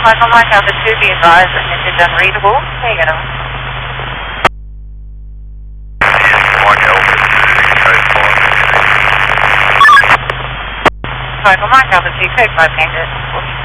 Michael Mike Alpha 2, be advised that this is unreadable. There you go. Michael Mike Alpha 2, code 5 Bandit.